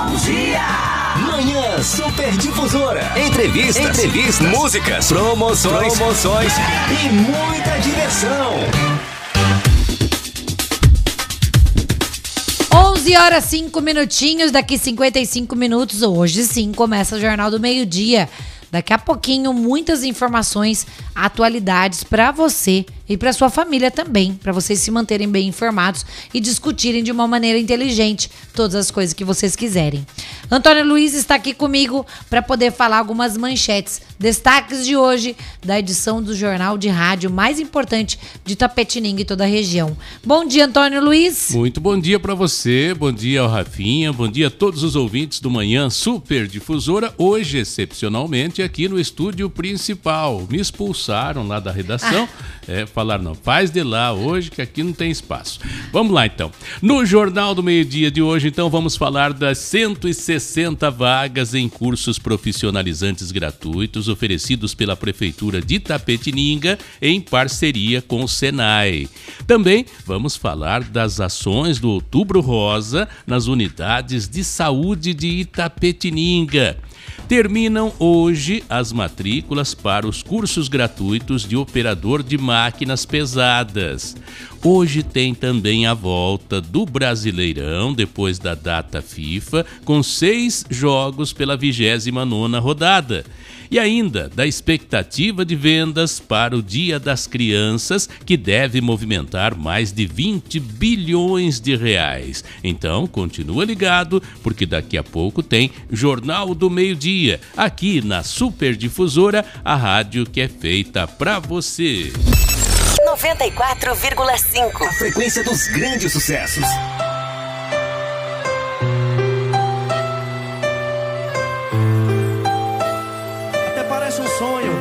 Bom dia! Manhã Superdifusora. Entrevistas, músicas, promoções e muita diversão. 11h05, daqui 55 minutos, hoje sim, começa o Jornal do Meio-Dia. Daqui a pouquinho, muitas informações, atualidades para você e para sua família também, para vocês se manterem bem informados e discutirem de uma maneira inteligente todas as coisas que vocês quiserem. Antônio Luiz está aqui comigo para poder falar algumas manchetes, destaques de hoje da edição do Jornal de Rádio mais importante de Itapetininga e toda a região. Bom dia, Antônio Luiz. Muito bom dia para você, bom dia ao Rafinha, bom dia a todos os ouvintes do Manhã Superdifusora. Hoje, excepcionalmente, aqui no estúdio principal. Me expulsaram lá da redação. Falaram, não, faz de lá hoje que aqui não tem espaço. Vamos lá, então. No Jornal do Meio-Dia de hoje, então, vamos falar das 160 vagas em cursos profissionalizantes gratuitos oferecidos pela Prefeitura de Itapetininga em parceria com o Senai. Também vamos falar das ações do Outubro Rosa nas unidades de saúde de Itapetininga. Terminam hoje as matrículas para os cursos gratuitos de operador de máquinas pesadas. Hoje tem também a volta do Brasileirão, depois da data FIFA, com 6 jogos pela 29ª rodada. E ainda da expectativa de vendas para o Dia das Crianças, que deve movimentar mais de 20 bilhões de reais. Então, continua ligado, porque daqui a pouco tem Jornal do Meio-Dia, aqui na Superdifusora, a rádio que é feita pra você. 94,5. A frequência dos grandes sucessos. Até parece um sonho